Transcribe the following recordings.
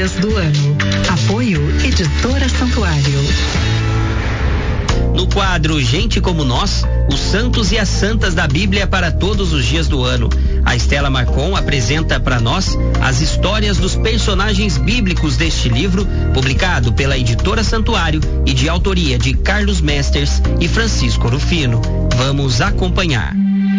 dias do ano. Apoio Editora Santuário. No quadro Gente Como Nós, os santos e as santas da Bíblia para todos os dias do ano. A Estela Marcon apresenta para nós as histórias dos personagens bíblicos deste livro, publicado pela Editora Santuário e de autoria de Carlos Mesters e Francisco Rufino. Vamos acompanhar.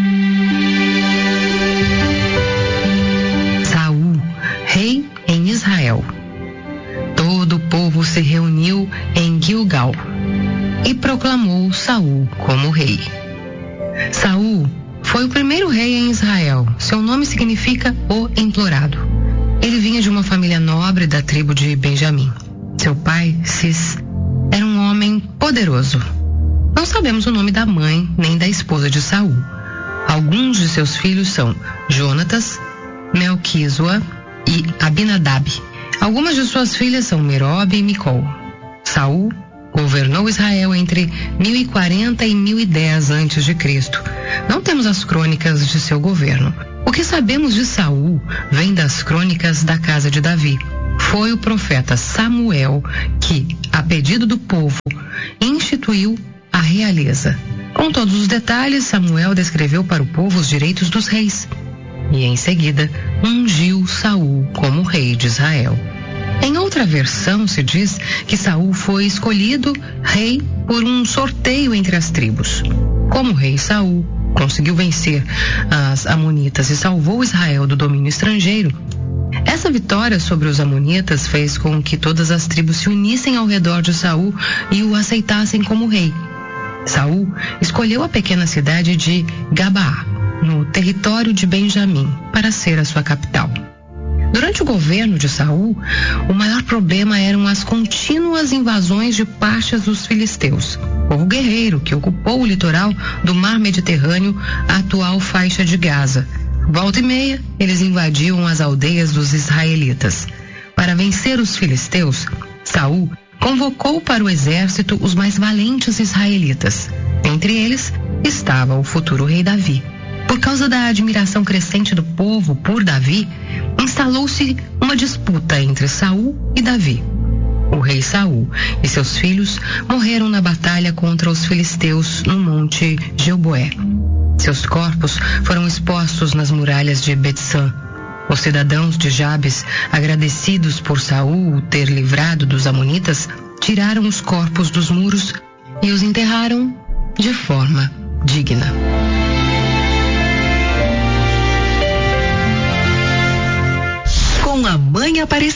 Saul, rei em Israel. Todo o povo se reuniu em Gilgal e proclamou Saul como rei. Saul foi o primeiro rei em Israel. Seu nome significa o implorado. Ele vinha de uma família nobre da tribo de Benjamim. Seu pai, Cis, era um homem poderoso. Não sabemos o nome da mãe nem da esposa de Saul. Alguns de seus filhos são Jonatas, Melquisua e Abinadab. Algumas de suas filhas são Merob e Micol. Saul governou Israel entre 1040 e 1010 a.C. Não temos as crônicas de seu governo. O que sabemos de Saul vem das crônicas da casa de Davi. Foi o profeta Samuel que, a pedido do povo, instituiu a realeza. Com todos os detalhes, Samuel descreveu para o povo os direitos dos reis. E, em seguida, ungiu Saul como rei de Israel. Em outra versão se diz que Saul foi escolhido rei por um sorteio entre as tribos. Como rei, Saul conseguiu vencer as amonitas e salvou Israel do domínio estrangeiro. Essa vitória sobre os amonitas fez com que todas as tribos se unissem ao redor de Saul e o aceitassem como rei. Saul escolheu a pequena cidade de Gabaá, no território de Benjamim, para ser a sua capital. Durante o governo de Saul, o maior problema eram as contínuas invasões de partes dos filisteus, povo guerreiro que ocupou o litoral do mar Mediterrâneo, a atual faixa de Gaza. Volta e meia, eles invadiam as aldeias dos israelitas. Para vencer os filisteus, Saul convocou para o exército os mais valentes israelitas. Entre eles estava o futuro rei Davi. Por causa da admiração crescente do povo por Davi, instalou-se uma disputa entre Saul e Davi. O rei Saul e seus filhos morreram na batalha contra os filisteus no monte Gilboé. Seus corpos foram expostos nas muralhas de Bet-san. Os cidadãos de Jabes, agradecidos por Saul o ter livrado dos amonitas, tiraram os corpos dos muros e os enterraram de forma digna.